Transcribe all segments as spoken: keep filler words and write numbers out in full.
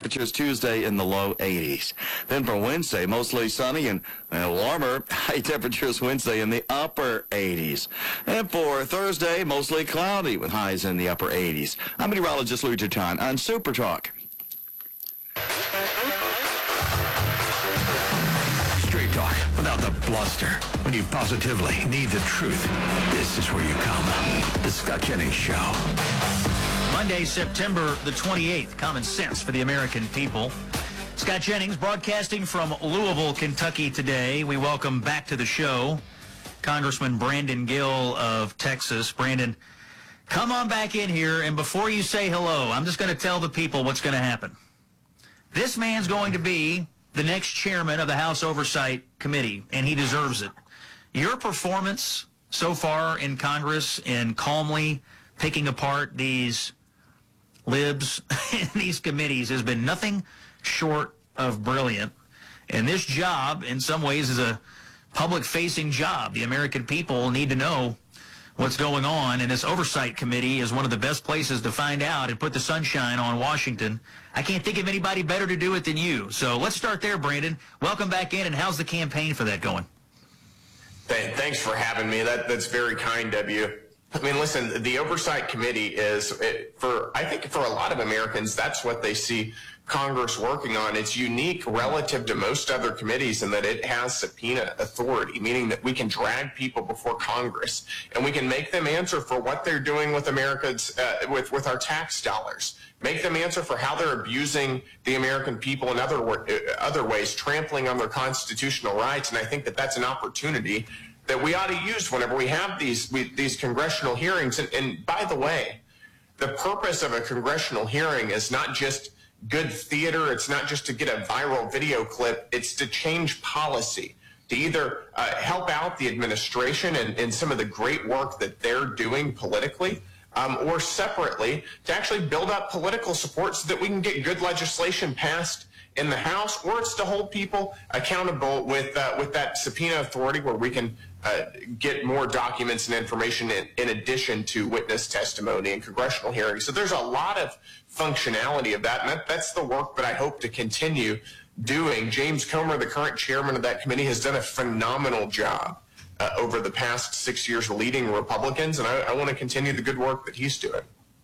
temperatures Tuesday in the low eighties. Then for Wednesday, mostly sunny and uh, warmer. High temperatures Wednesday in the upper eighties. And for Thursday, mostly cloudy with highs in the upper eighties. I'm meteorologist Lou Titan on Super Talk. Straight talk without the bluster. When you positively need the truth, this is where you come. The Scott Jennings Show. Monday, September the twenty-eighth. Common sense for the American people. Scott Jennings broadcasting from Louisville, Kentucky today. We welcome back to the show Congressman Brandon Gill of Texas. Brandon, come on back in here, and before you say hello, I'm just going to tell the people what's going to happen. This man's going to be the next chairman of the House Oversight Committee, and he deserves it. Your performance so far in Congress in calmly picking apart these libs in these committees has been nothing short of brilliant. And this job, in some ways, is a public-facing job. The American people need to know what's going on, and this Oversight Committee is one of the best places to find out and put the sunshine on Washington. I can't think of anybody better to do it than you. So let's start there, Brandon. Welcome back in, and how's the campaign for that going? Thanks for having me. That, that's very kind of you. I mean, listen, the Oversight Committee is, for I think for a lot of Americans, that's what they see Congress working on. It's unique relative to most other committees in that it has subpoena authority, meaning that we can drag people before Congress and we can make them answer for what they're doing with America's, uh, with, with our tax dollars. Make them answer for how they're abusing the American people in other, other ways, trampling on their constitutional rights. And I think that that's an opportunity that we ought to use whenever we have these, we, these congressional hearings. And, and by the way, the purpose of a congressional hearing is not just good theater. It's not just to get a viral video clip. It's to change policy, to either uh, help out the administration and, and some of the great work that they're doing politically, um, or separately, to actually build up political support so that we can get good legislation passed in the House, or it's to hold people accountable with uh, with that subpoena authority where we can uh, get more documents and information in, in addition to witness testimony and congressional hearings. So there's a lot of functionality of that, and that, that's the work that I hope to continue doing. James Comer, the current chairman of that committee, has done a phenomenal job uh, over the past six years leading Republicans, and I, I want to continue the good work that he's doing.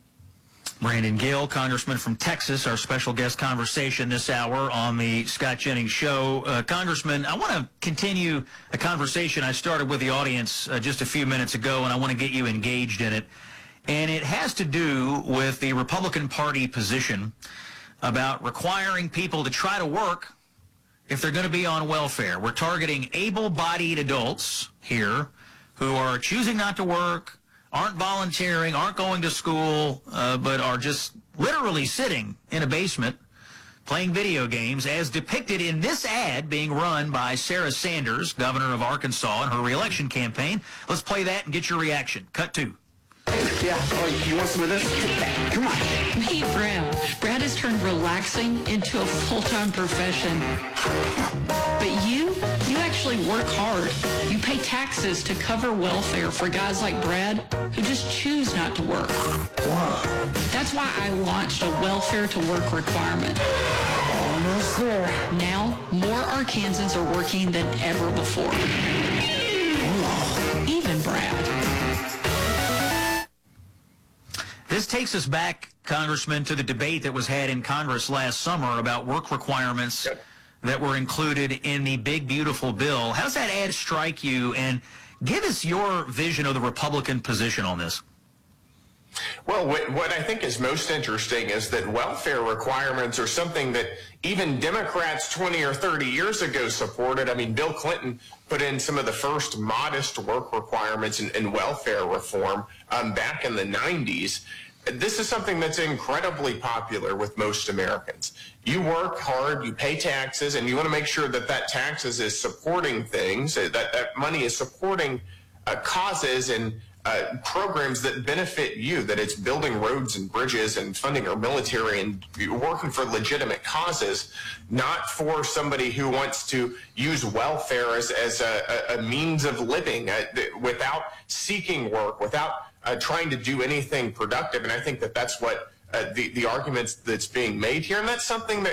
Brandon Gill, Congressman from Texas, our special guest conversation this hour on the Scott Jennings Show. Uh, Congressman, I want to continue a conversation I started with the audience uh, just a few minutes ago, and I want to get you engaged in it. And it has to do with the Republican Party position about requiring people to try to work if they're going to be on welfare. We're targeting able-bodied adults here who are choosing not to work, aren't volunteering, aren't going to school, uh, but are just literally sitting in a basement playing video games, as depicted in this ad being run by Sarah Sanders, governor of Arkansas, in her reelection campaign. Let's play that and get your reaction. Cut two. Yeah, oh, you want some of this? Come on. Meet Brad. Brad has turned relaxing into a full-time profession. But you, you actually work hard. You pay taxes to cover welfare for guys like Brad who just choose not to work. Wow. That's why I launched a welfare to work requirement. Almost there. Now, more Arkansans are working than ever before. Wow. Even Brad. This takes us back, Congressman, to the debate that was had in Congress last summer about work requirements that were included in the big, beautiful bill. How does that ad strike you? And give us your vision of the Republican position on this. Well, what, what I think is most interesting is that welfare requirements are something that even Democrats twenty or thirty years ago supported. I mean, Bill Clinton put in some of the first modest work requirements in, in welfare reform um, back in the nineties. This is something that's incredibly popular with most Americans. You work hard, you pay taxes, and you want to make sure that that taxes is supporting things, that that money is supporting uh, causes and Uh, programs that benefit you, that it's building roads and bridges and funding our military and working for legitimate causes, not for somebody who wants to use welfare as, as a, a means of living uh, without seeking work, without uh, trying to do anything productive. And I think that that's what uh, the, the arguments that's being made here, and that's something that